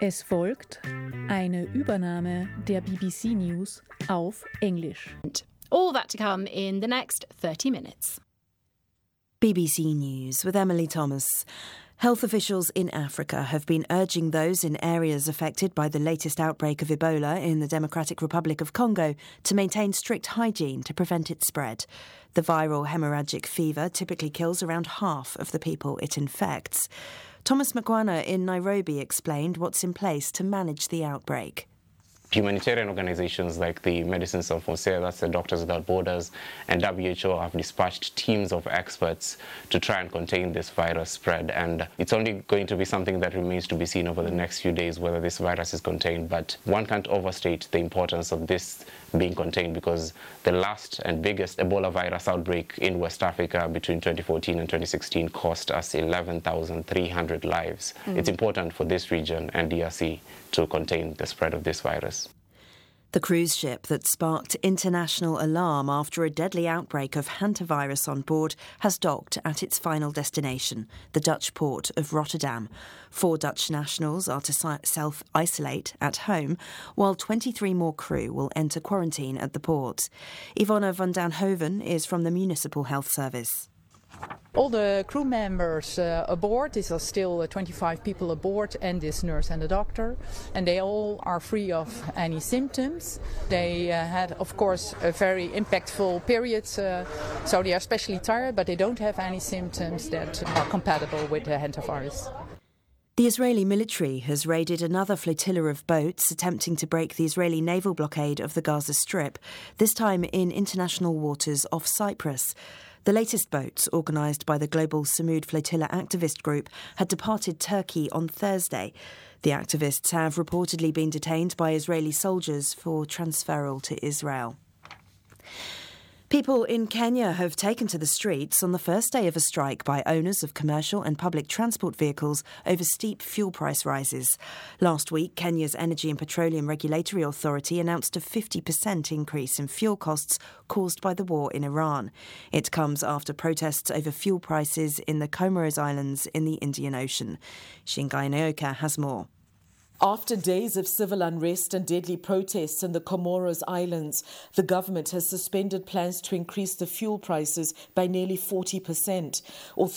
Es folgt eine Übernahme der BBC News auf Englisch. All that to come in the next 30 minutes. BBC News with Emily Thomas. Health officials in Africa have been urging those in areas affected by the latest outbreak of Ebola in the Democratic Republic of Congo to maintain strict hygiene to prevent its spread. The viral hemorrhagic fever typically kills around half of the people it infects. Thomas Mkwana in Nairobi explained what's in place to manage the outbreak. Humanitarian organizations like the Medicines Sans Frontières, that's the Doctors Without Borders, and WHO have dispatched teams of experts to try and contain this virus spread. And it's only going to be something that remains to be seen over the next few days, whether this virus is contained. But one can't overstate the importance of this being contained, because the last and biggest Ebola virus outbreak in West Africa between 2014 and 2016 cost us 11,300 lives. It's important for this region and DRC to contain the spread of this virus. The cruise ship that sparked international alarm after a deadly outbreak of hantavirus on board has docked at its final destination, the Dutch port of Rotterdam. 4 Dutch nationals are to self-isolate at home, while 23 more crew will enter quarantine at the port. Yvonne van den Hoven is from the Municipal Health Service. All the crew members aboard, these are still 25 people aboard, and this nurse and the doctor, and they all are free of any symptoms. They had, of course, a very impactful period, so they are especially tired, but they don't have any symptoms that are compatible with the hantavirus. The Israeli military has raided another flotilla of boats attempting to break the Israeli naval blockade of the Gaza Strip, this time in international waters off Cyprus. The latest boats, organised by the Global Samud Flotilla activist group, had departed Turkey on Thursday. The activists have reportedly been detained by Israeli soldiers for transferal to Israel. People in Kenya have taken to the streets on the first day of a strike by owners of commercial and public transport vehicles over steep fuel price rises. Last week, Kenya's Energy and Petroleum Regulatory Authority announced a 50% increase in fuel costs caused by the war in Iran. It comes after protests over fuel prices in the Comoros Islands in the Indian Ocean. Shingai Naoka has more. After days of civil unrest and deadly protests in the Comoros Islands, the government has suspended plans to increase the fuel prices by nearly 40%.